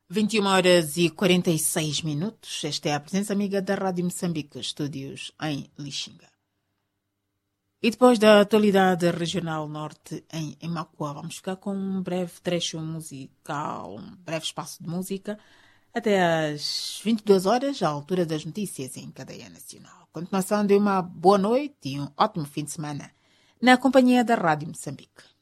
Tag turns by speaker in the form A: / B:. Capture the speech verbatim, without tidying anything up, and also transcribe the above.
A: vinte e uma horas e quarenta e seis minutos. Esta é a presença amiga da Rádio Moçambique, estúdios em Lixinga. E depois da atualidade regional norte em Macua, vamos ficar com um breve trecho musical, um breve espaço de música, até às vinte e duas horas, à altura das notícias em cadeia nacional. Continuação de uma boa noite e um ótimo fim de semana na companhia da Rádio Moçambique.